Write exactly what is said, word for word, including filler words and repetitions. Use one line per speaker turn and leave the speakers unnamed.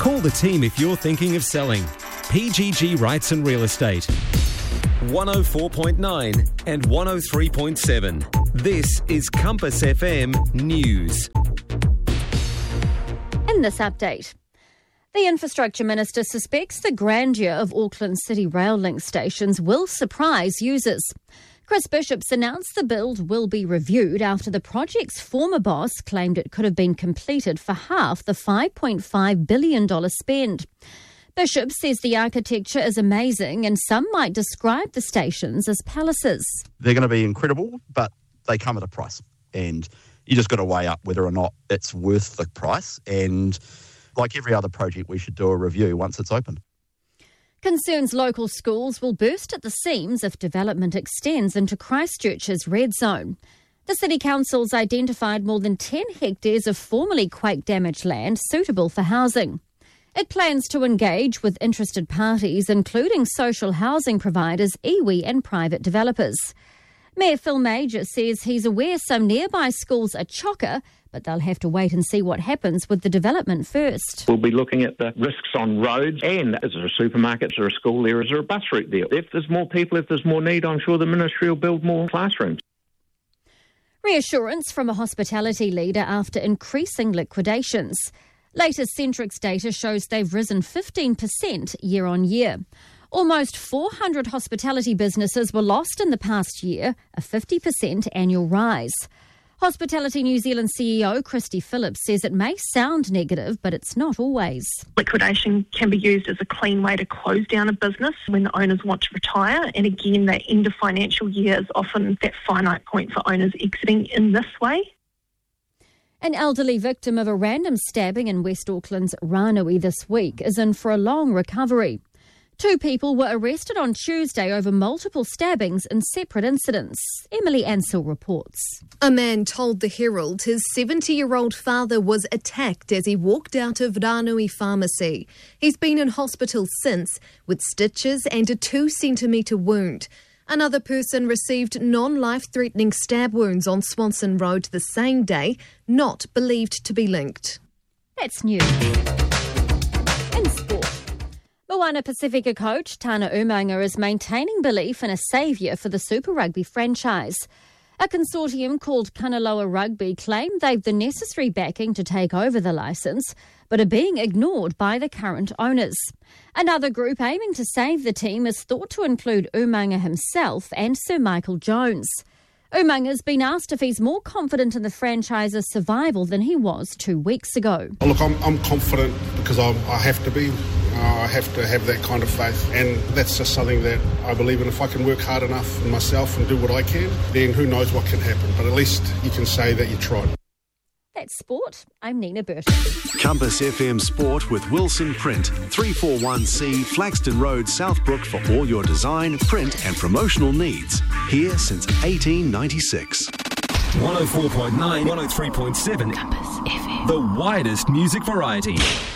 Call the team if you're thinking of selling. P G G Rights and Real Estate. one oh four point nine and one oh three point seven. This is Compass F M News.
In this update, the Infrastructure Minister suspects the grandeur of Auckland City rail link stations will surprise users. Chris Bishop's announced the build will be reviewed after the project's former boss claimed it could have been completed for half the five point five billion dollars spend. Bishop says the architecture is amazing and some might describe the stations as palaces.
They're going to be incredible, but they come at a price. And you just got to weigh up whether or not it's worth the price. And like every other project, we should do a review once it's open.
Concerns local schools will burst at the seams if development extends into Christchurch's red zone. The City Council's identified more than ten hectares of formerly quake-damaged land suitable for housing. It plans to engage with interested parties, including social housing providers, iwi and private developers. Mayor Phil Major says he's aware some nearby schools are chocker, but they'll have to wait and see what happens with the development first.
We'll be looking at the risks on roads and is there a supermarket, is there a school there, is there a bus route there? If there's more people, if there's more need, I'm sure the ministry will build more classrooms.
Reassurance from a hospitality leader after increasing liquidations. Latest Centrix data shows they've risen fifteen percent year on year. Almost four hundred hospitality businesses were lost in the past year, a fifty percent annual rise. Hospitality New Zealand C E O Christy Phillips says it may sound negative, but it's not always.
Liquidation can be used as a clean way to close down a business when the owners want to retire. And again, that end of financial year is often that finite point for owners exiting in this way.
An elderly victim of a random stabbing in West Auckland's Ranui this week is in for a long recovery. Two people were arrested on Tuesday over multiple stabbings in separate incidents. Emily Ansell reports.
A man told the Herald his seventy-year-old father was attacked as he walked out of Ranui Pharmacy. He's been in hospital since with stitches and a two-centimetre wound. Another person received non-life-threatening stab wounds on Swanson Road the same day, not believed to be linked.
That's new. In sport, Moana Pacifica coach Tana Umaga is maintaining belief in a saviour for the Super Rugby franchise. A consortium called Kanaloa Rugby claim they've the necessary backing to take over the licence, but are being ignored by the current owners. Another group aiming to save the team is thought to include Umaga himself and Sir Michael Jones. Umaga's been asked if he's more confident in the franchise's survival than he was two weeks ago.
Look, I'm, I'm confident because I, I have to be. Uh, I have to have that kind of faith, and that's just something that I believe in. If I can work hard enough in myself and do what I can, then who knows what can happen. But at least you can say that you tried.
That's sport. I'm Nina Burton.
Compass F M Sport with Wilson Print, three forty-one C Flaxton Road, Southbrook for all your design, print and promotional needs. Here since eighteen ninety-six.
one oh four point nine, one oh three point seven.
Compass F M.
The widest music variety.